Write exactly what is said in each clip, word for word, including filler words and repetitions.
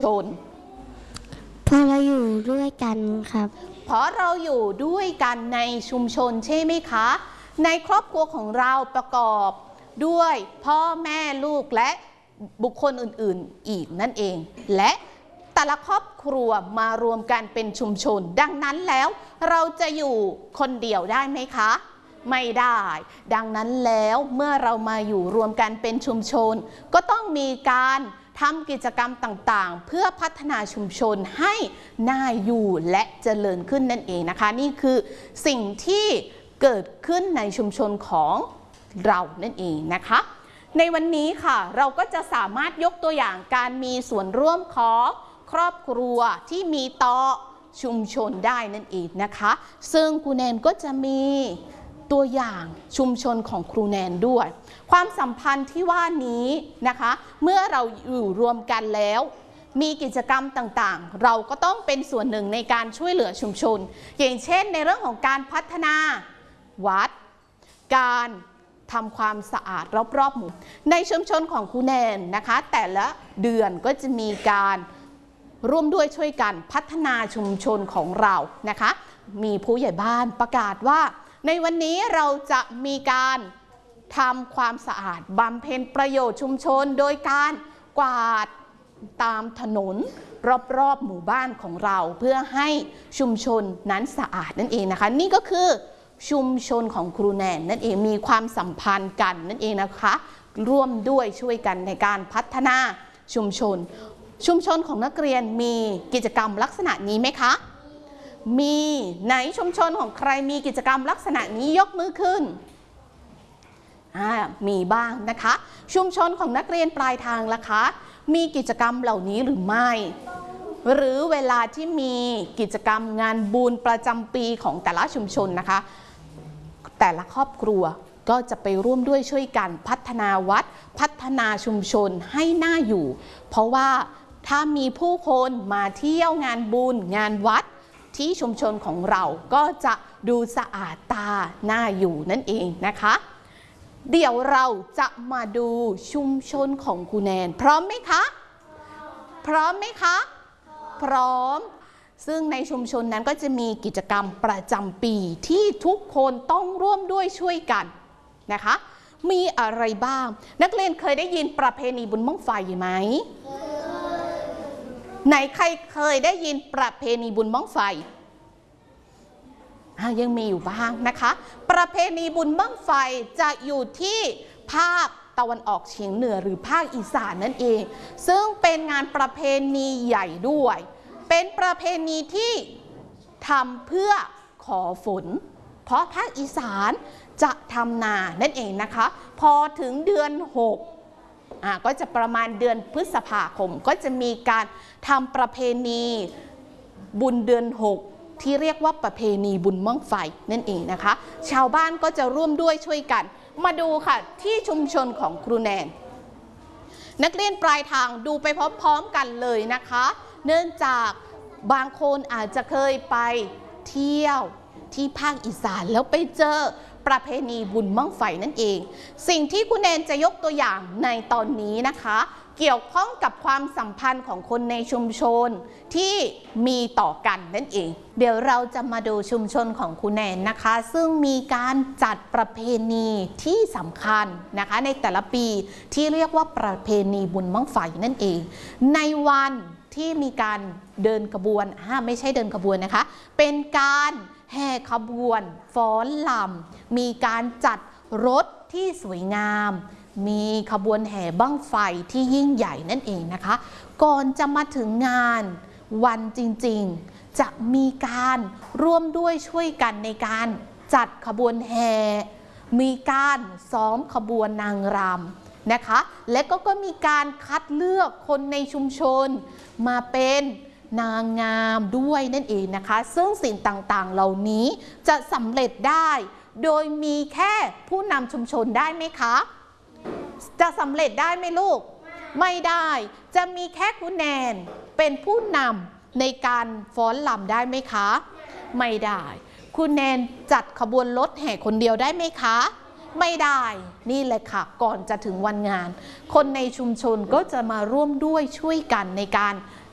ชนเพราะเราอยู่ด้วยกันครับเพราะเราอยู่ด้วยกันในชุมชนใช่ไหมคะในครอบครัวของเราประกอบด้วยพ่อแม่ลูกและบุคคลอื่นๆอีกนั่นเองและแต่ละครอบครัวมารวมกันเป็นชุมชนดังนั้นแล้วเราจะอยู่คนเดียวได้ไหมคะไม่ได้ดังนั้นแล้วเมื่อเรามาอยู่รวมกันเป็นชุมชนก็ต้องมีการทำกิจกรรมต่างๆเพื่อพัฒนาชุมชนให้น่าอยู่และเจริญขึ้นนั่นเองนะคะนี่คือสิ่งที่เกิดขึ้นในชุมชนของเรานั่นเองนะคะในวันนี้ค่ะเราก็จะสามารถยกตัวอย่างการมีส่วนร่วมของครอบครัวที่มีต่อชุมชนได้นั่นเองนะคะซึ่งครูแนนก็จะมีตัวอย่างชุมชนของครูแนนด้วยความสัมพันธ์ที่ว่านี้นะคะเมื่อเราอยู่รวมกันแล้วมีกิจกรรมต่างๆเราก็ต้องเป็นส่วนหนึ่งในการช่วยเหลือชุมชนอย่างเช่นในเรื่องของการพัฒนาวัดการทำความสะอาดรอบๆหมู่ในชุมชนของครูแนนนะคะแต่ละเดือนก็จะมีการร่วมด้วยช่วยกันพัฒนาชุมชนของเรานะคะมีผู้ใหญ่บ้านประกาศว่าในวันนี้เราจะมีการทำความสะอาดบำเพ็ญประโยชน์ชุมชนโดยการกวาดตามถนนรอบๆหมู่บ้านของเราเพื่อให้ชุมชนนั้นสะอาดนั่นเองนะคะนี่ก็คือชุมชนของครูแนนนั่นเองมีความสัมพันธ์กันนั่นเองนะคะร่วมด้วยช่วยกันในการพัฒนาชุมชนชุมชนของนักเรียนมีกิจกรรมลักษณะนี้ไหมคะมีไหนชุมชนของใครมีกิจกรรมลักษณะนี้ยกมือขึ้นมีบ้างนะคะชุมชนของนักเรียนปลายทางล่ะคะมีกิจกรรมเหล่านี้หรือไม่หรือเวลาที่มีกิจกรรมงานบุญประจำปีของแต่ละชุมชนนะคะแต่ละครอบครัวก็จะไปร่วมด้วยช่วยกันพัฒนาวัดพัฒนาชุมชนให้น่าอยู่เพราะว่าถ้ามีผู้คนมาเที่ยวงานบุญงานวัดที่ชุมชนของเราก็จะดูสะอาดตาน่าอยู่นั่นเองนะคะเดี๋ยวเราจะมาดูชุมชนของครูแนนพร้อมไหมคะพร้อมไหมคะพร้อมซึ่งในชุมชนนั้นก็จะมีกิจกรรมประจำปีที่ทุกคนต้องร่วมด้วยช่วยกันนะคะมีอะไรบ้างนักเรียนเคยได้ยินประเพณีบุญบั้งไฟไหมไหนใครเคยได้ยินประเพณีบุญบั้งไฟยังมีอยู่บ้างนะคะประเพณีบุญบั้งไฟจะอยู่ที่ภาคตะวันออกเฉียงเหนือหรือภาคอีสานนั่นเองซึ่งเป็นงานประเพณีใหญ่ด้วยเป็นประเพณีที่ทำเพื่อขอฝนเพราะภาคอีสานจะทำนานั่นเองนะคะพอถึงเดือนหกอ่าก็จะประมาณเดือนพฤษภาคมก็จะมีการทำประเพณีบุญเดือนหกที่เรียกว่าประเพณีบุญบั้งไฟนั่นเองนะคะชาวบ้านก็จะร่วมด้วยช่วยกันมาดูค่ะที่ชุมชนของครูแนนนักเรียนปลายทางดูไปพร้อมๆกันเลยนะคะเนื่องจากบางคนอาจจะเคยไปเที่ยวที่ภาคอีสานแล้วไปเจอประเพณีบุญบั้งไฟนั่นเองสิ่งที่ครูแนนจะยกตัวอย่างในตอนนี้นะคะเกี่ยวข้องกับความสัมพันธ์ของคนในชุมชนที่มีต่อกันนั่นเองเดี๋ยวเราจะมาดูชุมชนของครูแนนนะคะซึ่งมีการจัดประเพณีที่สำคัญนะคะในแต่ละปีที่เรียกว่าประเพณีบุญบั้งไฟนั่นเองในวันที่มีการเดินขบวนไม่ใช่เดินขบวนนะคะเป็นการแห่ขบวนฟ้อนลำมีการจัดรถที่สวยงามมีขบวนแห่บั้งไฟที่ยิ่งใหญ่นั่นเองนะคะก่อนจะมาถึงงานวันจริงๆจะมีการร่วมด้วยช่วยกันในการจัดขบวนแห่มีการซ้อมขบวนนางรำนะคะและก็ก็มีการคัดเลือกคนในชุมชนมาเป็นนางงามด้วยนั่นเองนะคะซึ่งสิ่งต่างๆเหล่านี้จะสำเร็จได้โดยมีแค่ผู้นำชุมชนได้ไหมคะจะสำเร็จได้ไหมลูกไม่ได้จะมีแค่ครูแนนเป็นผู้นำในการฟ้อนรำได้ไหมคะไม่ได้ครูแนนจัดขบวนรถแห่คนเดียวได้ไหมคะไม่ได้นี่แหละค่ะก่อนจะถึงวันงานคนในชุมชนก็จะมาร่วมด้วยช่วยกันในการ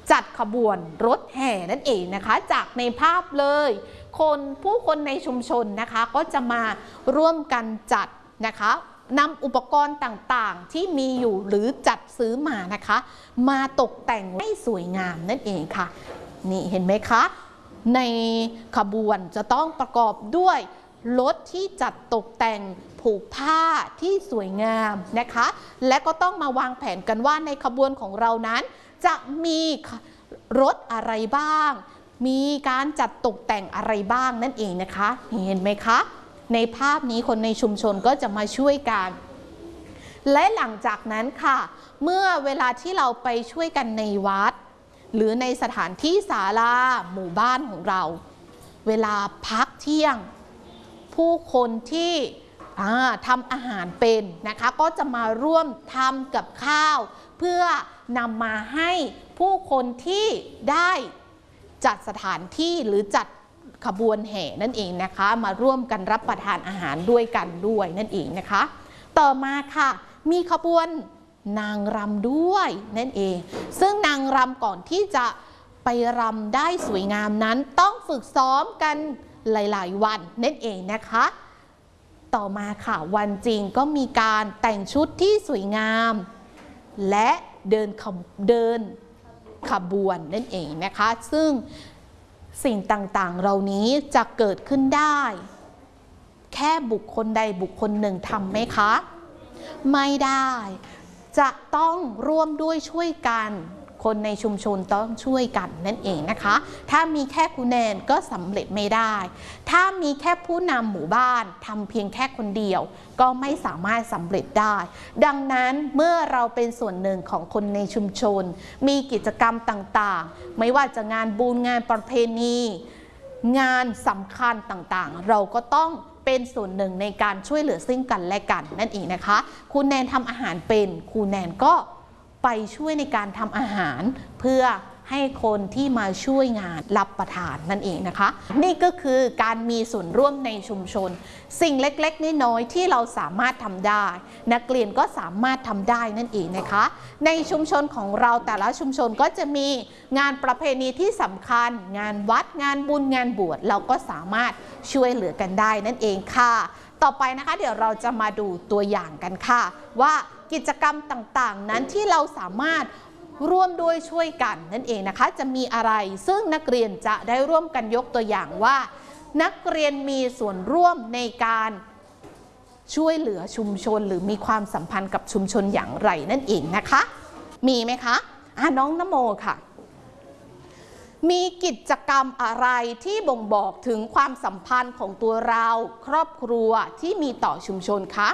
จัดขบวนรถแห่นั่นเองนะคะจากในภาพเลยคนผู้คนในชุมชนนะคะก็จะมาร่วมกันจัดนะคะนำอุปกรณ์ต่างๆที่มีอยู่หรือจัดซื้อมานะคะมาตกแต่งให้สวยงามนั่นเองค่ะนี่เห็นไหมคะในขบวนจะต้องประกอบด้วยรถที่จัดตกแต่งผูกผ้าที่สวยงามนะคะและก็ต้องมาวางแผนกันว่าในขบวนของเรานั้นจะมีรถอะไรบ้างมีการจัดตกแต่งอะไรบ้างนั่นเองนะคะเห็นไหมคะในภาพนี้คนในชุมชนก็จะมาช่วยกันและหลังจากนั้นค่ะเมื่อเวลาที่เราไปช่วยกันในวัดหรือในสถานที่ศาลาหมู่บ้านของเราเวลาพักเที่ยงผู้คนที่ทำอาหารเป็นนะคะก็จะมาร่วมทำกับข้าวเพื่อนำมาให้ผู้คนที่ได้จัดสถานที่หรือจัดขบวนแห่นั่นเองนะคะมาร่วมกันรับประทานอาหารด้วยกันด้วยนั่นเองนะคะต่อมาค่ะมีขบวนนางรำด้วยนั่นเองซึ่งนางรำก่อนที่จะไปรำได้สวยงามนั้นต้องฝึกซ้อมกันหลายๆวันนั่นเองนะคะต่อมาค่ะวันจริงก็มีการแต่งชุดที่สวยงามและเดินขบเดินขบวนนั่นเองนะคะซึ่งสิ่งต่างๆเหล่านี้จะเกิดขึ้นได้แค่บุคคลใดบุคคลหนึ่งทำไหมคะไม่ได้จะต้องร่วมด้วยช่วยกันคนในชุมชนต้องช่วยกันนั่นเองนะคะถ้ามีแค่ครูแนนก็สำเร็จไม่ได้ถ้ามีแค่ผู้นำหมู่บ้านทำเพียงแค่คนเดียวก็ไม่สามารถสำเร็จได้ดังนั้นเมื่อเราเป็นส่วนหนึ่งของคนในชุมชนมีกิจกรรมต่างๆไม่ว่าจะงานบุญงานประเพณีงานสำคัญต่างๆเราก็ต้องเป็นส่วนหนึ่งในการช่วยเหลือซึ่งกันและกันนั่นเองนะคะครูแนนทำอาหารเป็นครูแนนก็ไปช่วยในการทำอาหารเพื่อให้คนที่มาช่วยงานรับประทานนั่นเองนะคะนี่ก็คือการมีส่วนร่วมในชุมชนสิ่งเล็กๆน้อยๆที่เราสามารถทำได้นักเรียนก็สามารถทำได้นั่นเองนะคะในชุมชนของเราแต่ละชุมชนก็จะมีงานประเพณีที่สำคัญงานวัดงานบุญงานบวชเราก็สามารถช่วยเหลือกันได้นั่นเองค่ะต่อไปนะคะเดี๋ยวเราจะมาดูตัวอย่างกันค่ะว่ากิจกรรมต่างๆนั้นที่เราสามารถร่วมด้วยช่วยกันนั่นเองนะคะจะมีอะไรซึ่งนักเรียนจะได้ร่วมกันยกตัวอย่างว่านักเรียนมีส่วนร่วมในการช่วยเหลือชุมชนหรือมีความสัมพันธ์กับชุมชนอย่างไรนั่นเองนะคะมีไหมคะอ่ะน้องนโมค่ะมีกิจกรรมอะไรที่บ่งบอกถึงความสัมพันธ์ของตัวเราครอบครัวที่มีต่อชุมชนคะ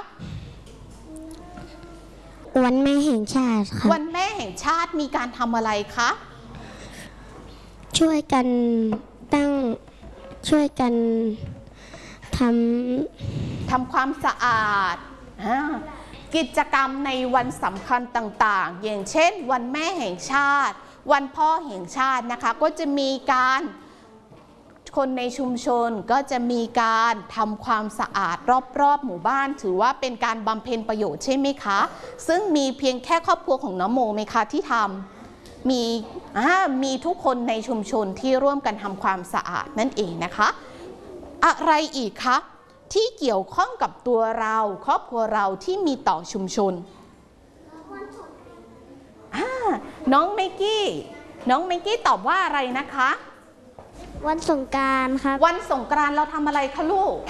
วันแม่แห่งชาติค่ะวันแม่แห่งชาติมีการทำอะไรคะช่วยกันตั้งช่วยกันทำทำความสะอาดกิจกรรมในวันสำคัญต่างๆอย่างเช่นวันแม่แห่งชาติวันพ่อแห่งชาตินะคะก็จะมีการคนในชุมชนก็จะมีการทำความสะอาดรอบๆหมู่บ้านถือว่าเป็นการบำเพ็ญประโยชน์ใช่ไหมคะซึ่งมีเพียงแค่ครอบครัวของน้องโมไหมคะที่ทำมีมีทุกคนในชุมชนที่ร่วมกันทำความสะอาดนั่นเองนะคะอะไรอีกคะที่เกี่ยวข้องกับตัวเราครอบครัวเราที่มีต่อชุมชนน้องไมกี้น้องไมกี้ตอบว่าอะไรนะคะวันสงกรานต์ครับวันสงกรานต์เราทำอะไรคะลูก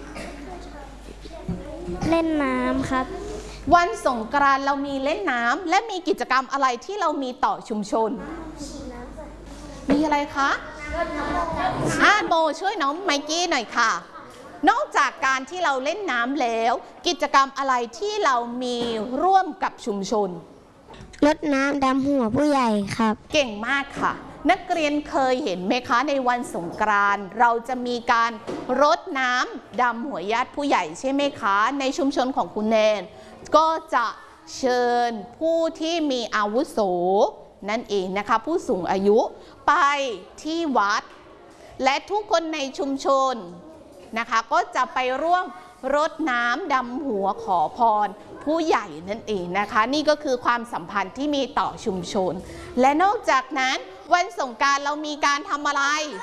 เล่นน้ำครับวันสงกรานต์เรามีเล่นน้ำและมีกิจกรรมอะไรที่เรามีต่อชุมชนมีอะไรคะอ่าโบช่วยน้องไมกี้หน่อยค่ะนอกจากการที่เราเล่นน้ำแล้วกิจกรรมอะไรที่เรามีร่วมกับชุมชนรดน้ำดำหัวผู้ใหญ่ครับเก่งมากค่ะนักเรียนเคยเห็นไหมคะในวันสงกรานต์เราจะมีการรดน้ำดำหัวญาติผู้ใหญ่ใช่ไหมคะในชุมชนของคุณแนนก็จะเชิญผู้ที่มีอาวุโสนั่นเองนะคะผู้สูงอายุไปที่วัดและทุกคนในชุมชนนะคะก็จะไปร่วมรดน้ำดำหัวขอพรผู้ใหญ่นั่นเองนะคะนี่ก็คือความสัมพันธ์ที่มีต่อชุมชนและนอกจากนั้นวันสงกรานต์เรามีการทำอะไร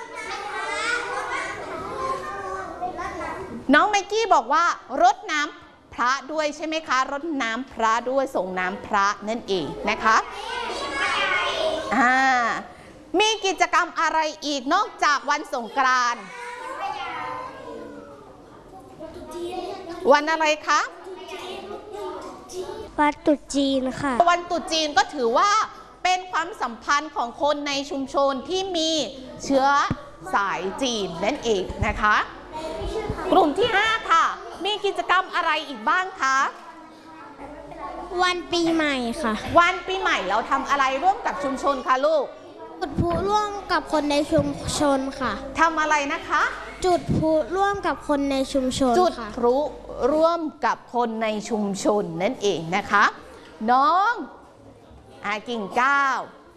น้องไมค์กี้บอกว่ารดน้ำพระด้วยใช่ไหมคะรดน้ำพระด้วยส่งน้ำพระนั่นเองนะคะอ่ามีกิจกรรมอะไรอีกนอกจากวันสงกรานต์วันอะไรคะวันตรุษจีนค่ะวันตรุษจีนก็ถือว่าเป็นความสัมพันธ์ของคนในชุมชนที่มีเชื้อสายจีนนั่นเองนะคะกลุ่มที่ห้าค่ะมีกิจกรรมอะไรอีกบ้างคะวันปีใหม่ค่ะวันปีใหม่เราทำอะไรร่วมกับชุมชนคะลูกจุดพลุร่วมกับคนในชุมชนค่ะทำอะไรนะคะจุดพลุร่วมกับคนในชุมชนจุดพลุร่วมกับคนในชุมชนนั่นเองนะคะน้องอากิ่งก้าว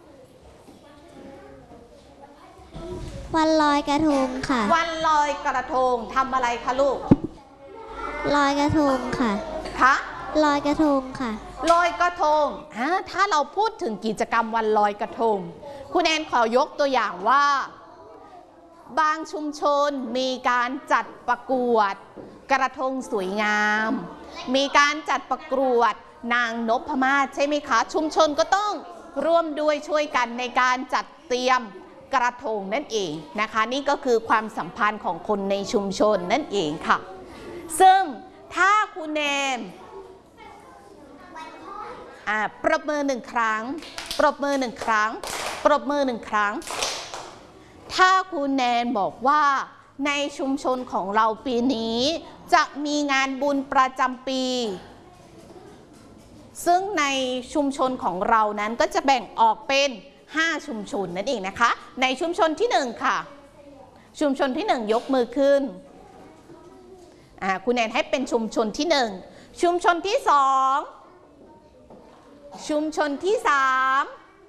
วันลอยกระทงค่ะวันลอยกระทงทำอะไรคะลูกลอยกระทงค่ะคะลอยกระทงค่ะลอยกระทงถ้าเราพูดถึงกิจกรรมวันลอยกระทงคุณแอนขอยกตัวอย่างว่าบางชุมชนมีการจัดประกวดกระทงสวยงามมีการจัดประกวดนางนพมาศใช่ไหมคะชุมชนก็ต้องร่วมด้วยช่วยกันในการจัดเตรียมกระทงนั่นเองนะคะนี่ก็คือความสัมพันธ์ของคนในชุมชนนั่นเองค่ะซึ่งถ้าคุณแนนอ่าปรบมือหนึ่งครั้งปรบมือหนึ่งครั้งปรบมือหนึ่งครั้งถ้าคุณแนนบอกว่าในชุมชนของเราปีนี้จะมีงานบุญประจำปีซึ่งในชุมชนของเรานั้นก็จะแบ่งออกเป็นห้าชุมชนนั่นเองนะคะในชุมชนที่หนึ่งค่ะชุมชนที่หนึ่งยกมือขึ้นอ่าคุณแนนให้เป็นชุมชนที่หนึ่งชุมชนที่สองชุมชนที่สาม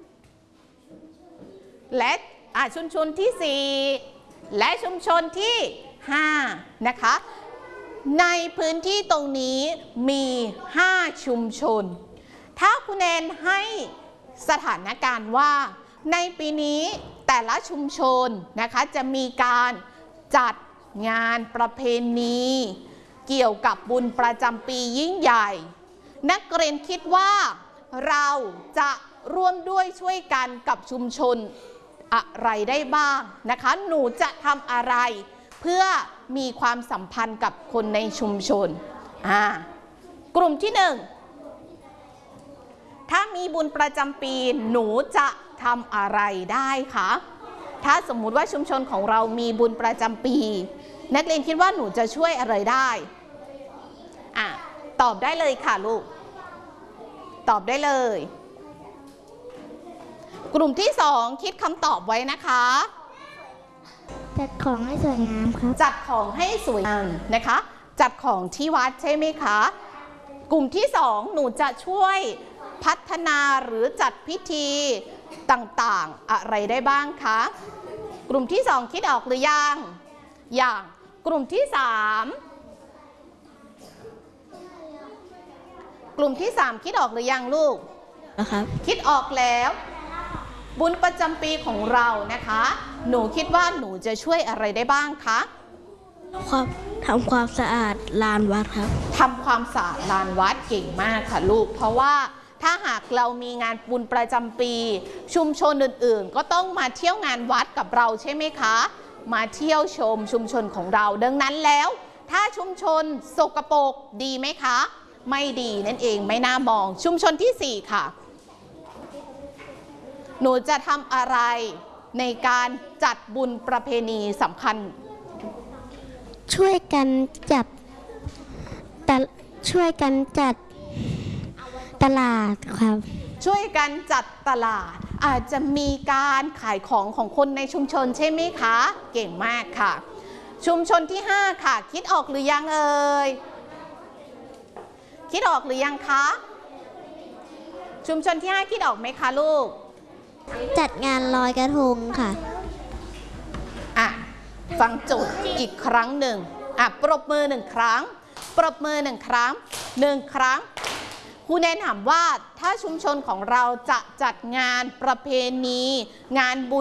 และอ่าชุมชนที่สี่และชุมชนที่ห้านะคะในพื้นที่ตรงนี้มีห้าชุมชนถ้าคุณแนนให้สถานการณ์ว่าในปีนี้แต่ละชุมชนนะคะจะมีการจัดงานประเพณีเกี่ยวกับบุญประจำปียิ่งใหญ่นักเรียนคิดว่าเราจะร่วมด้วยช่วยกันกับชุมชนอะไรได้บ้างนะคะหนูจะทำอะไรเพื่อมีความสัมพันธ์กับคนในชุมชนอ่ากลุ่มที่หนึ่งถ้ามีบุญประจำปีหนูจะทำอะไรได้คะถ้าสมมุติว่าชุมชนของเรามีบุญประจำปีนักเรียนคิดว่าหนูจะช่วยอะไรได้อ่ะตอบได้เลยค่ะลูกตอบได้เลยกลุ่มที่สองคิดคำตอบไว้นะคะจัดของให้สวยงามครับจัดของให้สวยงามนะคะจัดของที่วัดใช่ไหมคะกลุ่มที่สองหนูจะช่วยพัฒนาหรือจัดพิธีต่างๆอะไรได้บ้างคะกลุ่มที่สองคิดออกหรือยังอย่างกลุ่มที่สามกลุ่มที่สามคิดออกหรือยังลูกนะครับคิดออกแล้วบุญประจำปีของเรานะคะหนูคิดว่าหนูจะช่วยอะไรได้บ้างคะความทำความสะอาดลานวัดครับทำความสะอาดลานวัดเก่งมากค่ะลูกเพราะว่าถ้าหากเรามีงานบุญประจำปีชุมชนอื่นๆก็ต้องมาเที่ยวงานวัดกับเราใช่ไหมคะมาเที่ยวชมชุมชนของเราดังนั้นแล้วถ้าชุมชนสกปรกดีไหมคะไม่ดีนั่นเองไม่น่ามองชุมชนที่สี่ค่ะหนูจะทำอะไรในการจัดบุญประเพณีสำคัญช่วยกันจัดแต่ช่วยกันจัดตลาดครับช่วยกันจัดตลาดอาจจะมีการขายของของคนในชุมชนใช่ไหมคะเก่งมากค่ะชุมชนที่ห้าค่ะคิดออกหรือยังเอ่ยคิดออกหรือยังคะชุมชนที่ห้าคิดออกไหมคะลูกจัดงานลอยกระทงค่ะอ่ะฟังโจทย์อีกครั้งหนึ่งอ่ะปรบมือหนึ่งครั้งปรบมือหนึ่งครั้งหนึ่งครั้งครูแนะนำว่าถ้าชุมชนของเราจะจัดงานประเพณีงานบุญ